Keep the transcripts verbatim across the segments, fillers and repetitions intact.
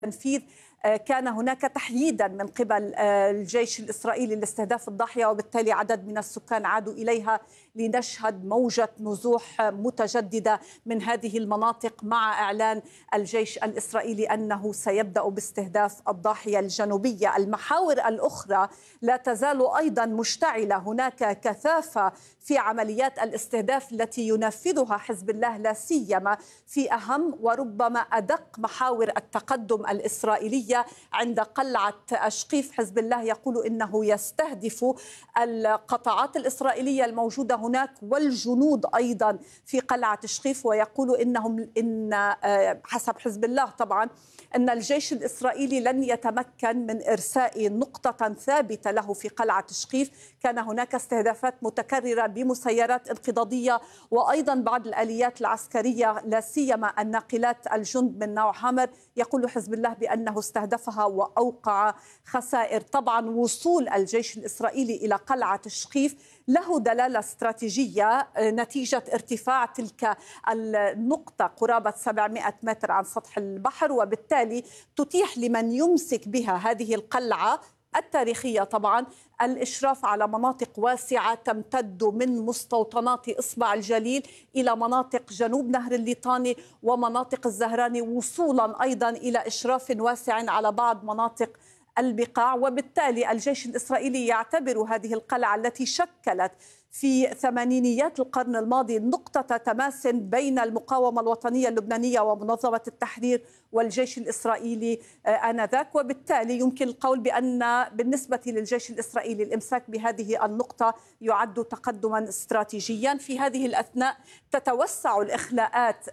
التنفيذ كان هناك تحييدا من قبل الجيش الإسرائيلي لاستهداف الضاحية، وبالتالي عدد من السكان عادوا إليها لنشهد موجة نزوح متجددة من هذه المناطق مع إعلان الجيش الإسرائيلي أنه سيبدأ باستهداف الضاحية الجنوبية. المحاور الأخرى لا تزال أيضا مشتعلة، هناك كثافة في عمليات الاستهداف التي ينفذها حزب الله، لا سيما في أهم وربما أدق محاور التقدم الإسرائيلي عند قلعة أشقيف. حزب الله يقول إنه يستهدف القطاعات الإسرائيلية الموجودة هناك والجنود أيضا في قلعة أشقيف، ويقول إنهم إن حسب حزب الله طبعا أن الجيش الإسرائيلي لن يتمكن من إرساء نقطة ثابتة له في قلعة أشقيف. كان هناك استهدافات متكررة بمسيرات انقضاضية وأيضا بعض الآليات العسكرية لا سيما الناقلات الجند من نوع هامر. يقول حزب الله بأنه استهدفها وأوقع خسائر. طبعا وصول الجيش الإسرائيلي إلى قلعة أشقيف له دلالة استراتيجية نتيجة ارتفاع تلك النقطة قرابة سبعمائة متر عن سطح البحر، وبالتالي تتيح لمن يمسك بها هذه القلعة التاريخية طبعا الإشراف على مناطق واسعة تمتد من مستوطنات إصبع الجليل إلى مناطق جنوب نهر الليطاني ومناطق الزهراني، وصولا أيضا إلى إشراف واسع على بعض مناطق البقاع. وبالتالي الجيش الإسرائيلي يعتبر هذه القلعة التي شكلت في ثمانينيات القرن الماضي نقطة تماس بين المقاومة الوطنية اللبنانية ومنظمة التحرير والجيش الإسرائيلي آنذاك، وبالتالي يمكن القول بأن بالنسبة للجيش الإسرائيلي الإمساك بهذه النقطة يعد تقدما استراتيجيا. في هذه الأثناء تتوسع الإخلاءات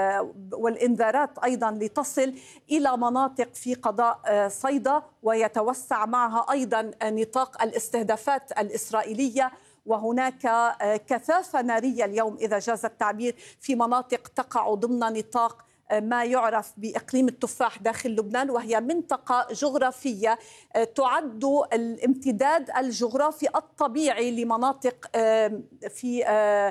والإنذارات أيضا لتصل إلى مناطق في قضاء صيدا، ويتوسع معها أيضا نطاق الاستهدافات الإسرائيلية، وهناك كثافة نارية اليوم إذا جاز التعبير في مناطق تقع ضمن نطاق ما يعرف بإقليم التفاح داخل لبنان، وهي منطقة جغرافية تعد الامتداد الجغرافي الطبيعي لمناطق في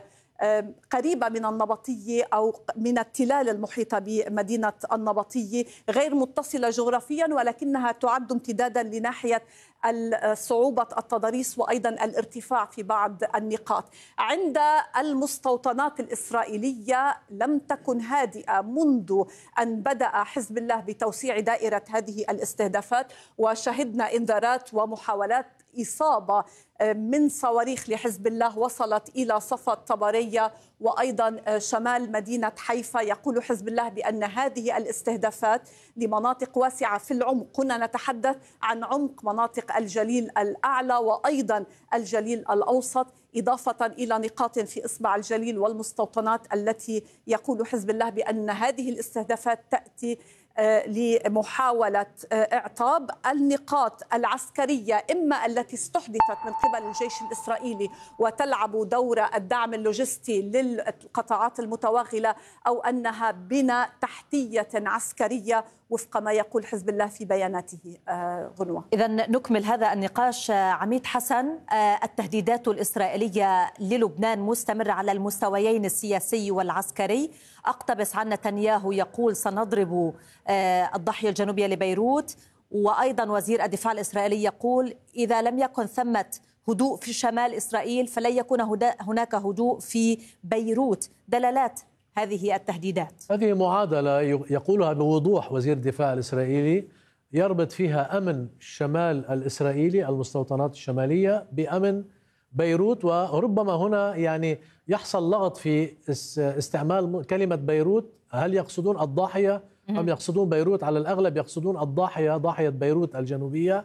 قريبة من النبطية أو من التلال المحيطة بمدينة النبطية، غير متصلة جغرافيا ولكنها تعد امتدادا لناحية صعوبة التضاريس وأيضا الارتفاع في بعض النقاط. عند المستوطنات الإسرائيلية لم تكن هادئة منذ أن بدأ حزب الله بتوسيع دائرة هذه الاستهدافات، وشهدنا إنذارات ومحاولات إصابة من صواريخ لحزب الله وصلت إلى صفا طبرية وأيضا شمال مدينة حيفا. يقول حزب الله بأن هذه الاستهدافات لمناطق واسعة في العمق، هنا نتحدث عن عمق مناطق الجليل الأعلى وأيضا الجليل الأوسط، إضافة إلى نقاط في إصبع الجليل والمستوطنات التي يقول حزب الله بأن هذه الاستهدافات تأتي لمحاولة إعطاب النقاط العسكرية إما التي استحدثت من قبل الجيش الإسرائيلي وتلعب دور الدعم اللوجستي للقطاعات المتوغلة، أو أنها بناء تحتية عسكرية وفق ما يقول حزب الله في بياناته. غنوة، إذن نكمل هذا النقاش. عميد حسن، التهديدات الإسرائيلية للبنان مستمرة على المستويين السياسي والعسكري. أقتبس عن نتنياهو يقول سنضرب الضاحية الجنوبية لبيروت، وأيضا وزير الدفاع الإسرائيلي يقول إذا لم يكن ثمة هدوء في شمال إسرائيل فلن يكون هناك هدوء في بيروت. دلالات هذه التهديدات، هذه معادلة يقولها بوضوح وزير الدفاع الإسرائيلي، يربط فيها أمن الشمال الإسرائيلي المستوطنات الشمالية بأمن بيروت. وربما هنا يعني يحصل لغط في استعمال كلمة بيروت، هل يقصدون الضاحية أم يقصدون بيروت؟ على الأغلب يقصدون الضاحية، ضاحية بيروت الجنوبية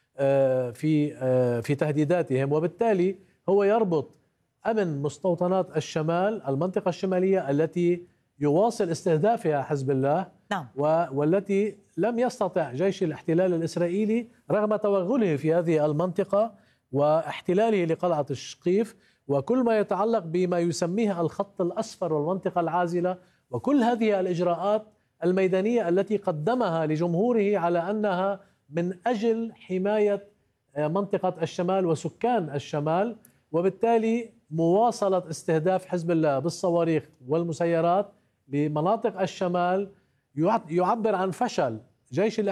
في في تهديداتهم، وبالتالي هو يربط أمن مستوطنات الشمال، المنطقة الشمالية التي يواصل استهدافها حزب الله، نعم. والتي لم يستطع جيش الاحتلال الإسرائيلي رغم توغله في هذه المنطقة واحتلاله لقلعة أشقيف وكل ما يتعلق بما يسميه الخط الأصفر والمنطقة العازلة وكل هذه الإجراءات الميدانية التي قدمها لجمهوره على أنها من أجل حماية منطقة الشمال وسكان الشمال. وبالتالي مواصلة استهداف حزب الله بالصواريخ والمسيرات لمناطق الشمال يعبر عن فشل جيش